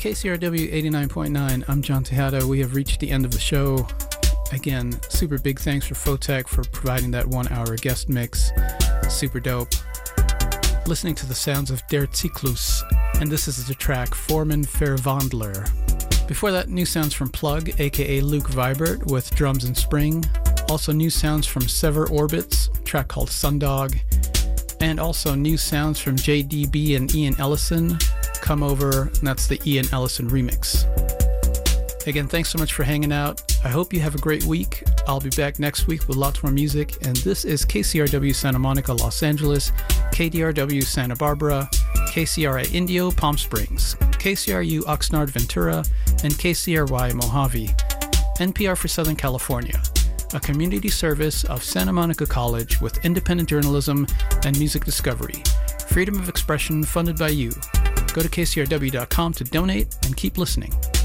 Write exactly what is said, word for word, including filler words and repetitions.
K C R W eighty-nine point nine, I'm John Tejada. We have reached the end of the show. Again, super big thanks for Photech for providing that one hour guest mix. Super dope. Listening to the sounds of Der Zyklus, and this is the track Formen Verwandler. Before that, new sounds from Plug, aka Luke Vibert, with drums and spring. Also new sounds from Sever Orbits, a track called Sundog. And also new sounds from J D B and Ian Ellison, Come Over, and that's the Ian Ellison remix. Again, thanks so much for hanging out. I hope you have a great week. I'll be back next week with lots more music. And this is K C R W Santa Monica, Los Angeles, K D R W Santa Barbara, K C R I Indio, Palm Springs, K C R U Oxnard, Ventura, and K C R Y Mojave. N P R for Southern California, a community service of Santa Monica College with independent journalism and music discovery. Freedom of expression funded by you. Go to K C R W dot com to donate and keep listening.